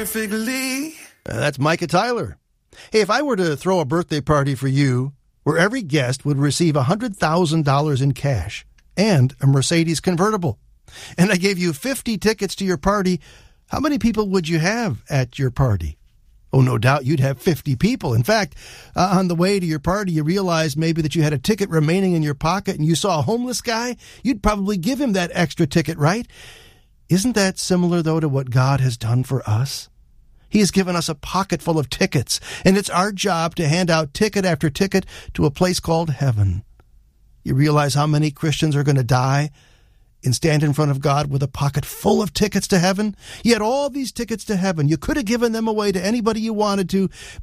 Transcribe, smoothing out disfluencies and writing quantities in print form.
perfectly. That's Micah Tyler. Hey, if I were to throw a birthday party for you where every guest would receive $100,000 in cash and a Mercedes convertible, and I gave you 50 tickets to your party, how many people would you have at your party? Oh, no doubt you'd have 50 people. In fact, on the way to your party, you realized maybe that you had a ticket remaining in your pocket and you saw a homeless guy. You'd probably give him that extra ticket, right? Isn't that similar, though, to what God has done for us? He has given us a pocket full of tickets, and it's our job to hand out ticket after ticket to a place called heaven. You realize how many Christians are going to die and stand in front of God with a pocket full of tickets to heaven? You had all these tickets to heaven. You could have given them away to anybody you wanted to,